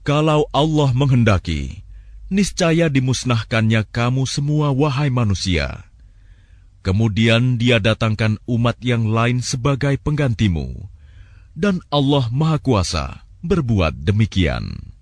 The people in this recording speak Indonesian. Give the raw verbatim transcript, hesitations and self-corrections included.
Kalau Allah menghendaki, niscaya dimusnahkannya kamu semua, wahai manusia. Kemudian Dia datangkan umat yang lain sebagai penggantimu, dan Allah Maha Kuasa berbuat demikian.